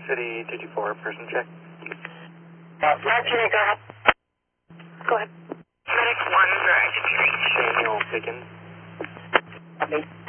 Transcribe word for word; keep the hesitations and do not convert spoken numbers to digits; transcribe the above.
City two two four, person check. Uh, Roger, go ahead. Go ahead. Medic one, drive to reach. Daniel Pickens. Okay.